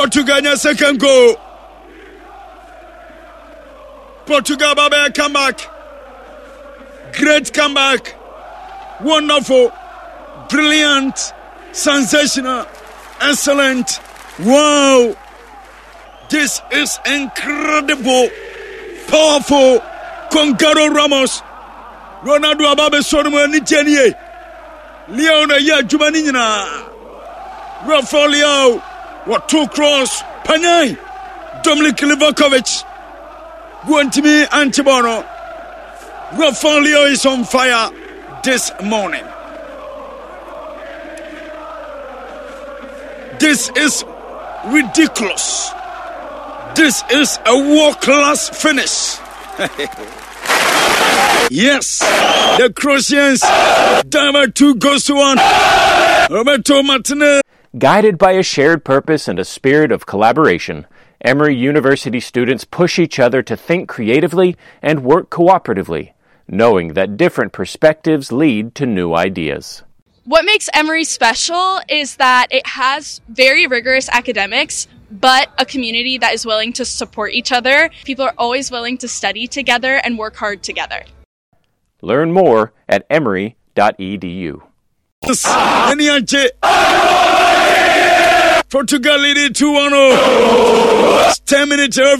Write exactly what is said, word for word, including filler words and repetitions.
Portugal nya second goal. Portugal Baba comeback. Great comeback. Wonderful. Brilliant. Sensational. Excellent. Wow. This is incredible. Powerful. Concaro Ramos. Ronaldo Ababe Sonomo Nitenie. Leona Ya Jumanina. Rafael what two cross. Panay. Dominik Livakovic. Guantimi Antibono. Rafael is on fire this morning. This is ridiculous. This is a world-class finish. Yes, the Croatians dive two goes to one. Roberto Martinez. Guided by a shared purpose and a spirit of collaboration, Emory University students push each other to think creatively and work cooperatively, knowing that different perspectives lead to new ideas. What makes Emory special is that it has very rigorous academics, but a community that is willing to support each other. People are always willing to study together and work hard together. Learn more at emory dot e d u. Portugal leading two one. ten minutes over.